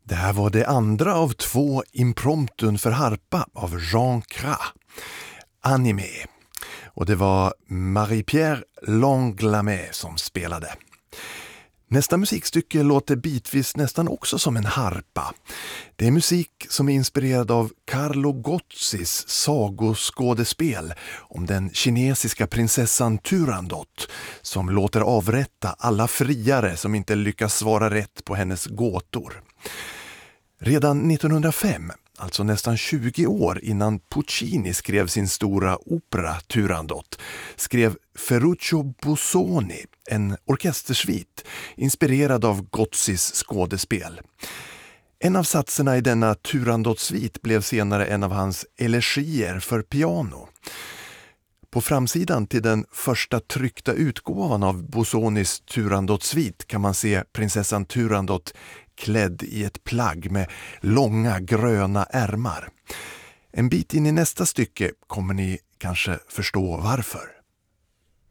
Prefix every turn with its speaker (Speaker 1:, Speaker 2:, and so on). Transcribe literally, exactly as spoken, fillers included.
Speaker 1: Det här var det andra av två impromptun för harpa av Jean Cras, Animé. Och det var Marie-Pierre Langlamé som spelade. Nästa musikstycke låter bitvis nästan också som en harpa. Det är musik som är inspirerad av Carlo Gozzis sagoskådespel om den kinesiska prinsessan Turandot som låter avrätta alla friare som inte lyckas svara rätt på hennes gåtor. Redan nittonhundrafem, alltså nästan tjugo år innan Puccini skrev sin stora opera Turandot, skrev Ferruccio Busoni en orkestersvit inspirerad av Gozzis skådespel. En av satserna i denna Turandot-svit blev senare en av hans elegier för piano. På framsidan till den första tryckta utgåvan av Busonis Turandot-svit kan man se prinsessan Turandot klädd i ett plagg med långa gröna ärmar. En bit in i nästa stycke kommer ni kanske förstå varför.